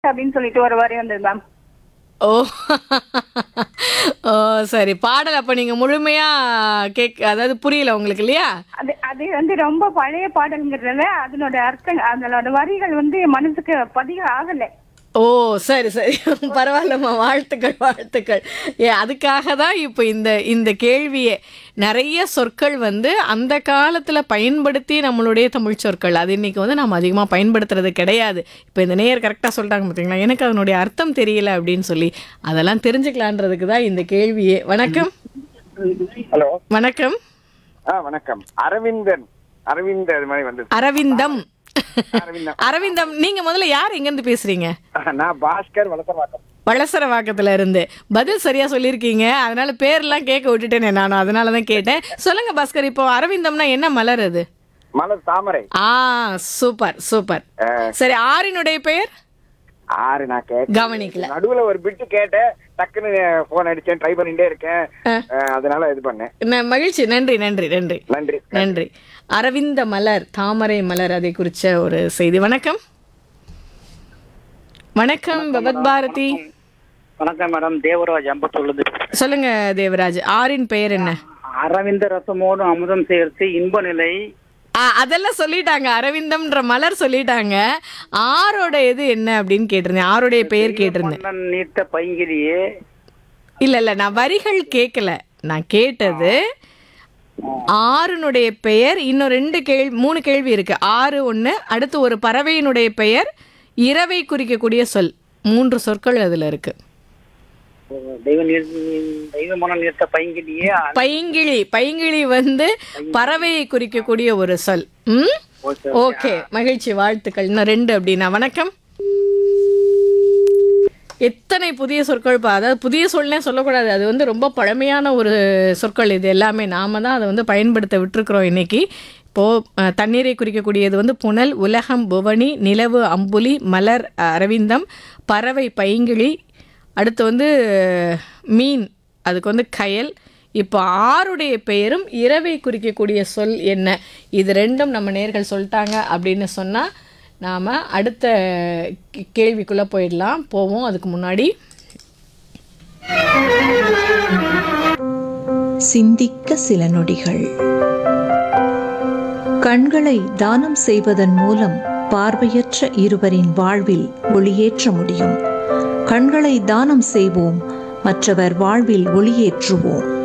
அப்படின்னு சொல்லிட்டு ஒரு வரி வந்தது மேம். ஓ! ஓ! சரி. பாடல் அப்ப நீங்க முழுமையா அதாவது புரியல உங்களுக்கு இல்லையா? அது அது வந்து ரொம்ப பழைய பாடல்ங்கிறதுல அதனோட அர்த்தம் அதனோட வரிகள் வந்து மனசுக்கு பதிக ஆகல. ஓ! சரி, சரி. பரவாயில்லம்மா. வாழ்த்துக்கள், வாழ்த்துக்கள். அதுக்காக தான் இப்ப இந்த இந்த கேள்வியே. நெறைய சொற்கள் வந்து அந்த காலத்துல பயன்படுத்தி நம்மளுடைய தமிழ் சொற்கள். அது இன்னைக்கு வந்து நம்ம அதிகமா பயன்படுத்துறது கிடையாது. இப்ப இந்த நேயர் கரெக்ட்டா சொல்ட்டாங்க பார்த்தீங்களா? எனக்கு அதனுடைய அர்த்தம் தெரியல அப்படின்னு சொல்லி. அதெல்லாம் தெரிஞ்சுக்கலான்றதுக்கு தான் இந்த கேள்வியே. வணக்கம். ஹலோ. வணக்கம். வணக்கம். அரவிந்தன். அரவிந்த் அது மாதிரி வந்தது. அரவிந்தம். அரவிந்தம். அரவிந்தம். நீங்க முதல்ல யார் எங்கேருந்து பேசுறீங்க? நான் பாஸ்கர் வளசரவாக்கம். வளசரவாக்கத்துல இருந்து. பதில் சரியா சொல்லியிருக்கீங்க. அதனால பேர்லாம் கேட்க விட்டுட்டேனே நானும். அதனால தான் கேட்டேன். சொல்லுங்க பாஸ்கர், இப்போ அரவிந்தம்னா என்ன மலர் அது? மலர் தாமரை. Super, super. சரி, ஆறினுடைய பெயர்? ஆறு நான் கவனிக்கல. நடுவுல ஒரு பிட்டு கேட்டேன், டக்குன்னு போன் அடிச்சேன், ட்ரை பண்ணிட்டே இருக்கேன், அதனால இது பண்ணேன். மகிழ்ச்சி. நன்றி, நன்றி, நன்றி, நன்றி, நன்றி. அரவிந்த மலர், தாமரை மலர், அதை குறிச்ச ஒரு செய்தி. வணக்கம். வணக்கம் பகவத் பாரதி. வணக்கம் மேடம். தேவராஜ் அம்பத்தூர்லேருந்து. சொல்லுங்க தேவராஜ். ஆறின் பெயர் என்ன? அரவிந்த ரசமோடு அமுதம் சேர்த்து இன்ப நிலை. அதெல்லாம் சொல்லிட்டாங்க. அரவிந்தம்ன்ற மலர் சொல்லிட்டாங்க. ஆரோட இது என்ன அப்படின்னு கேட்டிருந்தேன். ஆருடைய பெயர் கேட்டிருந்தேன். நீட்ட பைங்கிலியே. இல்ல நான் வரிகள் கேட்கல. நான் கேட்டது ஆறுனுடைய பெயர். இன்னும் 3 கேள்வி இருக்கு. ஆறு ஒண்ணு, அடுத்து ஒரு பறவையினுடைய பெயர், இரவை குறிக்கக்கூடிய சொல். 3 சொற்கள் அதுல இருக்கு. தெய்வமான நீர்த்த பைங்கிலியே. பைங்கிளி. பைங்கிளி வந்து பறவையை குறிக்கக்கூடிய ஒரு சொல். ஓகே, மகிழ்ச்சி, வாழ்த்துக்கள். இன்னும் 2 அப்படின்னா. வணக்கம். எத்தனை புதிய சொற்கள் அதாவது புதிய சொல்னே சொல்லக்கூடாது. அது வந்து ரொம்ப பழமையான ஒரு சொற்கள். இது எல்லாமே நாம தான் அதை வந்து பயன்படுத்த விட்டுருக்குறோம் இன்னைக்கு. இப்போது தண்ணீரை குறிக்கக்கூடியது வந்து புனல், உலகம் புவனி, நிலவு அம்புலி, மலர் அரவிந்தம், பறவை பைங்கிளி, அடுத்து வந்து மீன், அதுக்கு வந்து கயல். இப்போ ஆருடைய பெயரும் இரவை குறிக்கக்கூடிய சொல் என்ன? இது 2ம் நம்ம நேர்கள் சொல்லிட்டாங்க அப்படின்னு சொன்னால் நாம் அடுத்த கேள்விக்குள்ளே போவோம். அதுக்கு முன்னாடி சிந்திக்க சில நொடிகள். கண்களை தானம் செய்வதன் மூலம் பார்வையற்ற இருவரின் வாழ்வில் ஒளியேற்ற முடியும். கண்களை தானம் செய்வோம், மற்றவர் வாழ்வில் ஒளியேற்றுவோம்.